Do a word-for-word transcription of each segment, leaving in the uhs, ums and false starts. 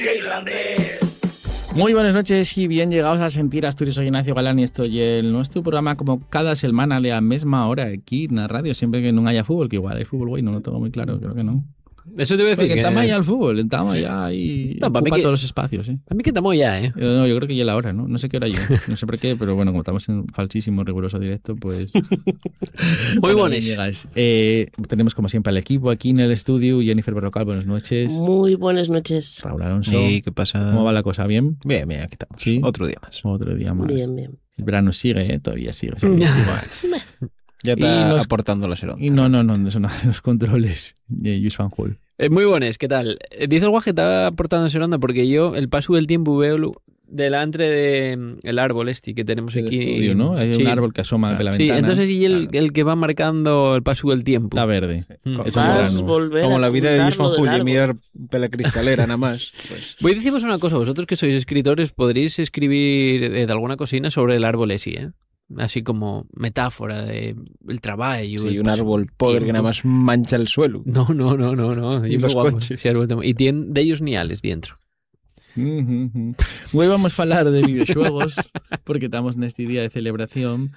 Irlandés. Muy buenas noches y bien llegados a Sentir Asturias. Soy Ignacio Galán y esto y el nuestro programa como cada semana a la misma hora aquí en la radio, siempre que no haya fútbol, que igual hay fútbol, güey, no lo tengo muy claro, creo que no. Eso te voy a decir. Porque que estamos ya al fútbol, estamos sí. ya ahí, No, ocupa que... todos los espacios, ¿eh? A mí que estamos ya, ¿eh? No, yo creo que ya es la hora, ¿no? No sé qué hora ya, no sé por qué, pero bueno, como estamos en falsísimo, riguroso directo, pues... Muy buenas. Eh, tenemos como siempre al equipo aquí en el estudio. Jennifer Berrocal, buenas noches. Muy buenas noches. Raúl Alonso. Sí, ¿qué pasa? ¿Cómo va la cosa? ¿Bien? Bien, bien, aquí estamos. ¿Sí? Otro día más. Otro día más. Bien, bien. El verano sigue, ¿eh? Todavía sigue. O sea, sigue. Ya está los... aportando la serón. Y no, no, no, no son los controles de Luis Van Hul. Eh, muy buenas, ¿qué tal? Eh, dice el guaje que estaba aportando Seronda porque yo el paso del tiempo veo delante de el árbol este que tenemos el aquí. Estudio, ¿no? Hay sí. un árbol que asoma de la sí, ventana. Entonces y el, claro. el que va marcando el paso del tiempo. Está verde. Sí. Mm. Es Vas a volver Como a la vida de Luis Van Hul y mirar pela la cristalera nada más. Pues. Voy a deciros una cosa, vosotros que sois escritores podréis escribir eh, de alguna cosina sobre el árbol ese, ¿eh? Así como metáfora de el trabajo. Sí, un árbol pobre que nada más mancha el suelo. No, no, no, no, no. Y los guapo. coches. Sí, y tiene de ellos niales dentro. Uh-huh. Hoy vamos a hablar de videojuegos porque estamos en este día de celebración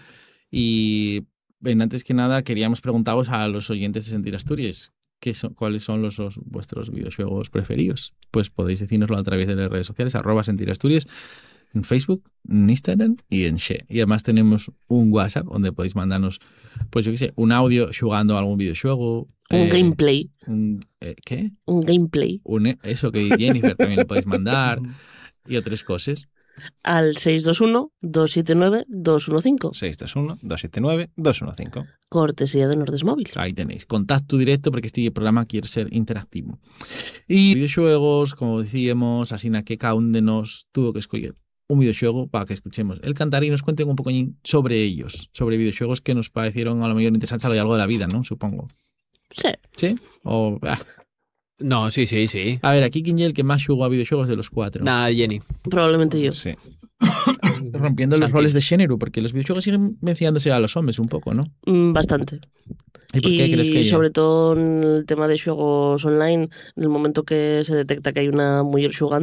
y bien, antes que nada queríamos preguntaros a los oyentes de Sentir Asturias ¿qué son, cuáles son los, los vuestros videojuegos preferidos. Pues podéis decírnoslo a través de las redes sociales arroba Sentir Asturias en Facebook, en Instagram y en She. Y además tenemos un WhatsApp donde podéis mandarnos, pues yo qué sé, un audio jugando a algún videojuego. Un eh, gameplay. Un, eh, ¿Qué? Un gameplay. Un, eso que Jennifer también lo podéis mandar y otras cosas. Al seis dos uno, dos siete nueve, dos uno cinco. seis dos uno, dos siete nueve, dos uno cinco. Cortesía de Nordes Móvil. Ahí tenéis. Contacto directo porque este programa quiere ser interactivo. Y videojuegos, como decíamos, así que cada uno de nos tuvo que escoger un videojuego para que escuchemos el cantar y nos cuenten un poco sobre ellos, sobre videojuegos que nos parecieron a lo mejor interesantes a lo largo de la vida, ¿no? Supongo. Sí. ¿Sí? O... Ah. No, sí, sí, sí. A ver, aquí quién es el que más jugó a videojuegos de los cuatro. Nada, Jenny. Probablemente yo. Sí. Rompiendo los Santi. roles de género, porque los videojuegos siguen mencionándose a los hombres un poco, ¿no? Mm, Bastante. ¿Y por qué y crees que sobre todo en el tema de juegos online, en el momento que se detecta que hay una mujer jugando,